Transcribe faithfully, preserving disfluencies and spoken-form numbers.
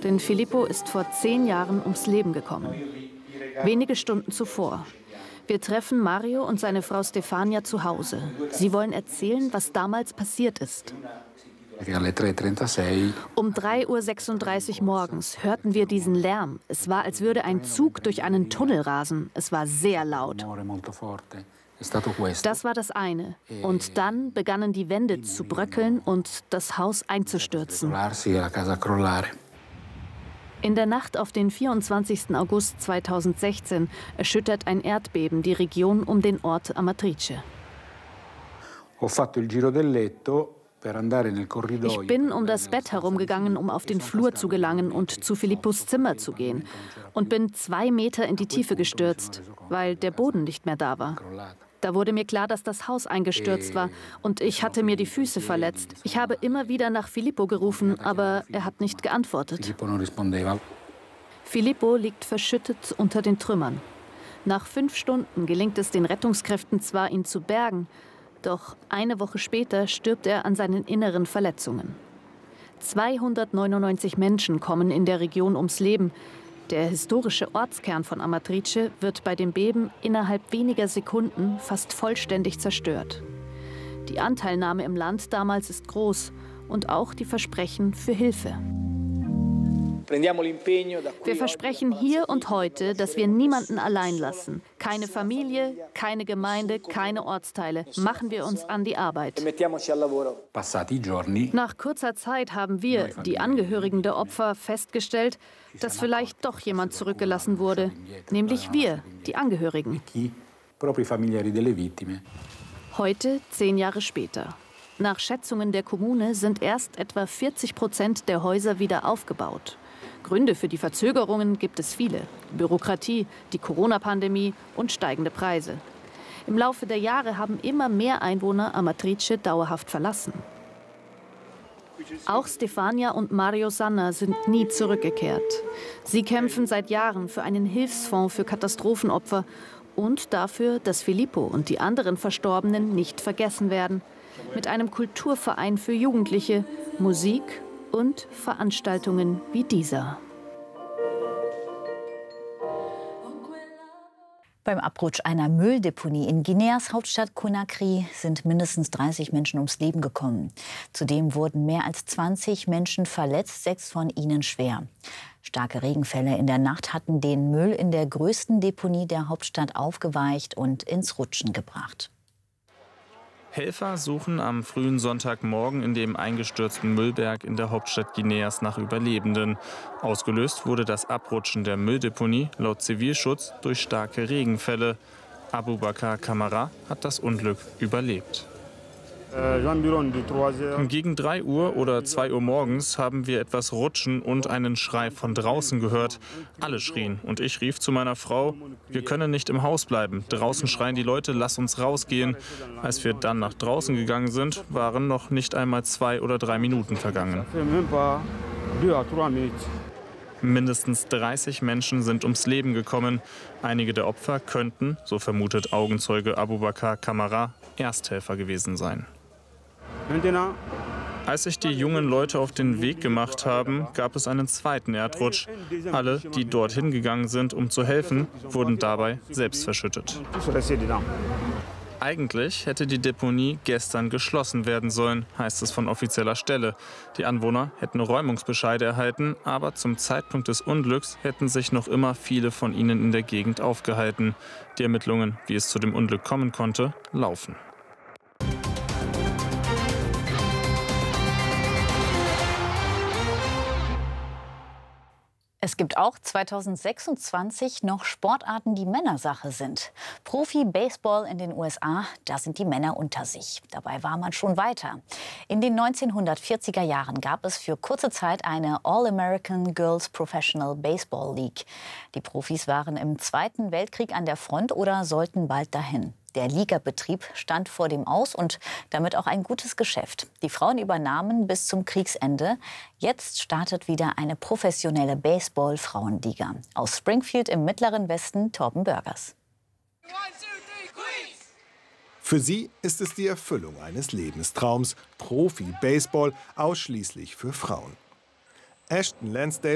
denn Filippo ist vor zehn Jahren ums Leben gekommen. Wenige Stunden zuvor. Wir treffen Mario und seine Frau Stefania zu Hause. Sie wollen erzählen, was damals passiert ist. Um drei Uhr sechsunddreißig morgens hörten wir diesen Lärm. Es war, als würde ein Zug durch einen Tunnel rasen. Es war sehr laut. Das war das eine. Und dann begannen die Wände zu bröckeln und das Haus einzustürzen. In der Nacht auf den vierundzwanzigsten August zweitausendsechzehn erschüttert ein Erdbeben die Region um den Ort Amatrice. Ich bin um das Bett herumgegangen, um auf den Flur zu gelangen und zu Filippos Zimmer zu gehen. Und bin zwei Meter in die Tiefe gestürzt, weil der Boden nicht mehr da war. Da wurde mir klar, dass das Haus eingestürzt war und ich hatte mir die Füße verletzt. Ich habe immer wieder nach Filippo gerufen, aber er hat nicht geantwortet. Filippo liegt verschüttet unter den Trümmern. Nach fünf Stunden gelingt es den Rettungskräften zwar, ihn zu bergen, doch eine Woche später stirbt er an seinen inneren Verletzungen. zweihundertneunundneunzig Menschen kommen in der Region ums Leben. Der historische Ortskern von Amatrice wird bei dem Beben innerhalb weniger Sekunden fast vollständig zerstört. Die Anteilnahme im Land damals ist groß und auch die Versprechen für Hilfe. Wir versprechen hier und heute, dass wir niemanden allein lassen. Keine Familie, keine Gemeinde, keine Ortsteile. Machen wir uns an die Arbeit. Nach kurzer Zeit haben wir, die Angehörigen der Opfer, festgestellt, dass vielleicht doch jemand zurückgelassen wurde. Nämlich wir, die Angehörigen. Heute, zehn Jahre später. Nach Schätzungen der Kommune sind erst etwa vierzig Prozent der Häuser wieder aufgebaut. Gründe für die Verzögerungen gibt es viele. Bürokratie, die Corona-Pandemie und steigende Preise. Im Laufe der Jahre haben immer mehr Einwohner Amatrice dauerhaft verlassen. Auch Stefania und Mario Sanna sind nie zurückgekehrt. Sie kämpfen seit Jahren für einen Hilfsfonds für Katastrophenopfer und dafür, dass Filippo und die anderen Verstorbenen nicht vergessen werden. Mit einem Kulturverein für Jugendliche, Musik und Veranstaltungen wie dieser. Beim Abrutsch einer Mülldeponie in Guineas Hauptstadt Conakry sind mindestens dreißig Menschen ums Leben gekommen. Zudem wurden mehr als zwanzig Menschen verletzt, sechs von ihnen schwer. Starke Regenfälle in der Nacht hatten den Müll in der größten Deponie der Hauptstadt aufgeweicht und ins Rutschen gebracht. Helfer suchen am frühen Sonntagmorgen in dem eingestürzten Müllberg in der Hauptstadt Guineas nach Überlebenden. Ausgelöst wurde das Abrutschen der Mülldeponie laut Zivilschutz durch starke Regenfälle. Abubakar Kamara hat das Unglück überlebt. Gegen drei Uhr oder zwei Uhr morgens haben wir etwas Rutschen und einen Schrei von draußen gehört. Alle schrien und ich rief zu meiner Frau, wir können nicht im Haus bleiben. Draußen schreien die Leute, lass uns rausgehen. Als wir dann nach draußen gegangen sind, waren noch nicht einmal zwei oder drei Minuten vergangen. Mindestens dreißig Menschen sind ums Leben gekommen. Einige der Opfer könnten, so vermutet Augenzeuge Abubakar Kamara, Ersthelfer gewesen sein. Als sich die jungen Leute auf den Weg gemacht haben, gab es einen zweiten Erdrutsch. Alle, die dorthin gegangen sind, um zu helfen, wurden dabei selbst verschüttet. Eigentlich hätte die Deponie gestern geschlossen werden sollen, heißt es von offizieller Stelle. Die Anwohner hätten Räumungsbescheide erhalten, aber zum Zeitpunkt des Unglücks hätten sich noch immer viele von ihnen in der Gegend aufgehalten. Die Ermittlungen, wie es zu dem Unglück kommen konnte, laufen. Es gibt auch zweitausendsechsundzwanzig noch Sportarten, die Männersache sind. Profi-Baseball in den U S A, da sind die Männer unter sich. Dabei war man schon weiter. In den neunzehnhundertvierziger Jahren gab es für kurze Zeit eine All-American Girls Professional Baseball League. Die Profis waren im Zweiten Weltkrieg an der Front oder sollten bald dahin. Der Ligabetrieb stand vor dem Aus und damit auch ein gutes Geschäft. Die Frauen übernahmen bis zum Kriegsende. Jetzt startet wieder eine professionelle Baseball-Frauenliga. Aus Springfield im Mittleren Westen, Torben Börgers. Für sie ist es die Erfüllung eines Lebenstraums. Profi-Baseball ausschließlich für Frauen. Ashton Lansdale